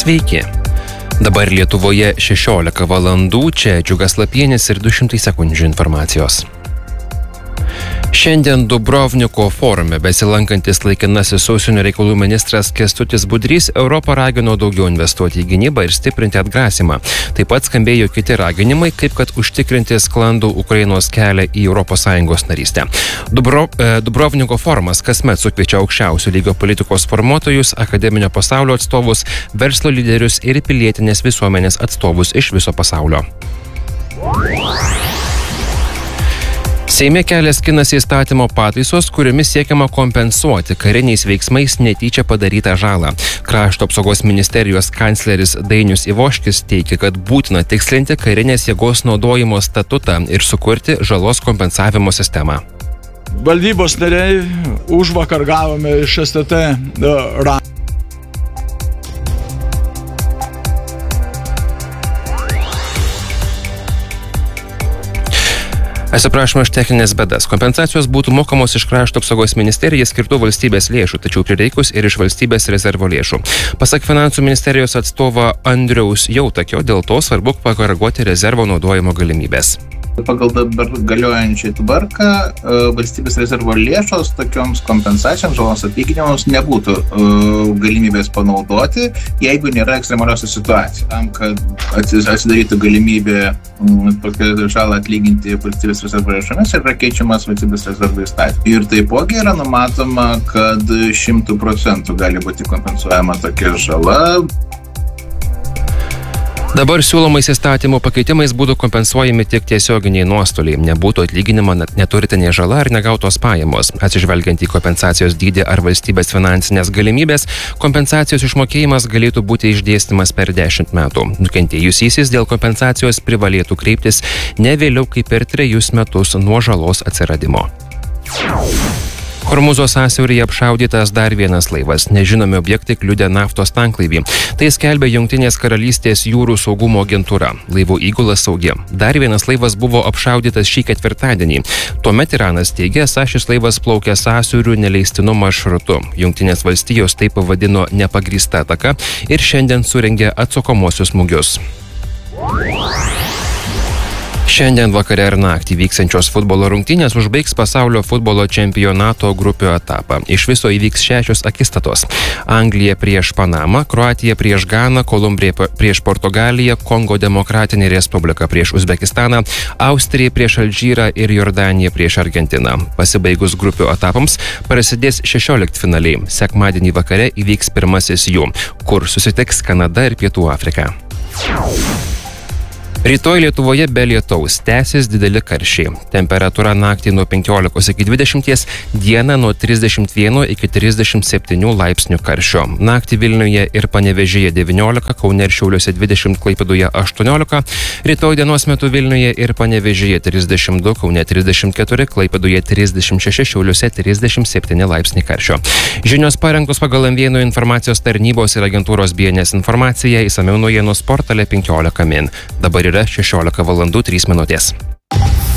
Sveiki. Dabar Lietuvoje 16 valandų, čia Džiugas Lapienis ir 200 sekundžių informacijos. Šiandien Dubrovniko forume besilankantis laikinasis užsienio reikalų ministras Kęstutis Budrys Europą ragino daugiau investuoti į gynybą ir stiprinti atgrasymą. Taip pat skambėjo kiti raginimai, kaip kad užtikrinti sklandų Ukrainos kelią į ES narystę. Dubrovniko forumas kasmet sukviečia aukščiausių lygio politikos formuotojus, akademinio pasaulio atstovus, verslo lyderius ir pilietinės visuomenės atstovus iš viso pasaulio. Seime kelią skinasi įstatymo pataisos, kuriomis siekiama kompensuoti kariniais veiksmais netyčia padarytą žalą. Krašto apsaugos ministerijos kancleris Dainius Ivoškis teigia, kad būtina tikslinti karinės jėgos naudojimo statutą ir sukurti žalos kompensavimo sistemą. Valdybos nariai užvakar gavome iš STT raštą. Atsiprašome už techninės bėdas. Kompensacijos būtų mokamos iš Krašto apsaugos ministerijos skirtų valstybės lėšų, tačiau prireikus ir iš valstybės rezervo lėšų. Pasak finansų ministerijos atstovo Andriaus Jautakio, dėl to svarbu pakoreguoti rezervo naudojimo galimybės. Pagal dabar galiojančią tvarką valstybės rezervo lėšos tokioms kompensacijoms, žalos atlyginimams nebūtų galimybės panaudoti, jeigu nėra ekstremaliosios situacijos. Tam, kad atsidarytų galimybė tokią žalą atlyginti valstybės rezervo lėšomis, yra keičiamas valstybės rezervo įstatymas. Ir taipogi yra numatoma, kad 100% gali būti kompensuojama tokia žala. Dabar siūlomais įstatymų pakeitimais būtų kompensuojami tik tiesioginiai nuostoliai, nebūtų atlyginimo neturtinė žala ar negautos pajamos. Atsižvelgiant į kompensacijos dydį ar valstybės finansinės galimybės, kompensacijos išmokėjimas galėtų būti išdėstymas per 10 metų. Nukentėjusysis dėl kompensacijos privalėtų kreiptis ne vėliau kaip per 3 metus nuo žalos atsiradimo. Hormūzo sąsiauryje apšaudytas dar vienas laivas. Nežinomi objektai kliudė naftos tanklaivį. Tai skelbia Jungtinės karalystės jūrų saugumo agentūra. Laivų įgula saugi. Dar vienas laivas buvo apšaudytas šį ketvirtadienį. Tuomet Iranas teigia, esą šis laivas plaukė sąsiauriu neleistinu maršrutu. Jungtinės valstijos tai pavadino nepagrįsta ataka ir šiandien surengė atsakomuosius smūgius. Šiandien vakare ir naktį vyksiančios futbolo rungtynės užbaigs pasaulio futbolo čempionato grupių etapą. Iš viso įvyks 6 akistatos. Anglija prieš Panamą, Kroatija prieš Ganą, Kolumbija prieš Portugaliją, Kongo Demokratinė Respublika prieš Uzbekistaną, Austrija prieš Alžyrą ir Jordanija prieš Argentiną. Pasibaigus grupių etapams prasidės 16 finaliai. Sekmadienį vakare įvyks pirmasis jų, kur susitiks Kanada ir Pietų Afrika. Rytoj Lietuvoje be lietaus, tęsis dideli karščiai. Temperatūra naktį nuo 15 iki 20, dieną nuo 31 iki 37 laipsnių karščio. Naktį Vilniuje ir Panevėžyje 19, Kaune ir Šiauliuose 20, Klaipėdoje 18, rytoj dienos metu Vilniuje ir Panevėžyje 32, Kaune 34, Klaipėdoje 36, Šiauliuose 37 laipsniai karščio. Žinios parengtos pagal M1 informacijos tarnybos ir agentūros BNS informaciją, išsamiau naujienų portale 15 min. Dabar yra 16 valandų 3 minutės.